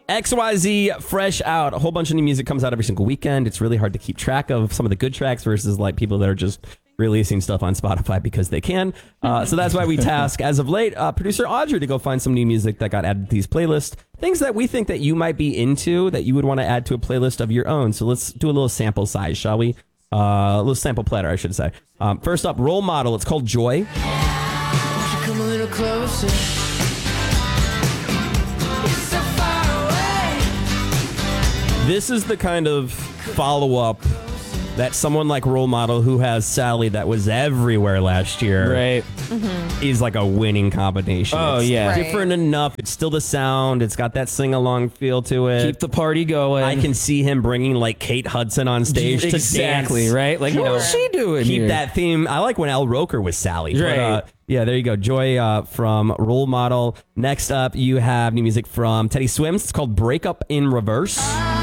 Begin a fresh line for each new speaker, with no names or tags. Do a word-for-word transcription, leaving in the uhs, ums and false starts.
X Y Z fresh out. A whole bunch of new music comes out every single weekend. It's really hard to keep track of some of the good tracks versus like people that are just releasing stuff on Spotify because they can. Uh, so that's why we task, as of late, uh, producer Audrey to go find some new music that got added to these playlists. Things that we think that you might be into that you would want to add to a playlist of your own. So let's do a little sample size, shall we? Uh, a little sample platter, I should say. Um, first up, Role Model. It's called Joy.
Come a little closer. It's so far away.
This is the kind of follow-up that someone like Role Model, who has Sally that was everywhere last year,
Right.
Mm-hmm.
is like a winning combination.
Oh,
It's
yeah.
Right.
different enough. It's still the sound. It's got that sing-along feel to it.
Keep the party going.
I can see him bringing like Kate Hudson on stage
exactly,
to dance.
right? Like,
You
what
know,
was she doing
Keep
here?
that theme. I like when Al Roker was Sally. But,
Right.
uh, yeah, there you go. Joy uh, from Role Model. Next up, you have new music from Teddy Swims. It's called Break Up in Reverse.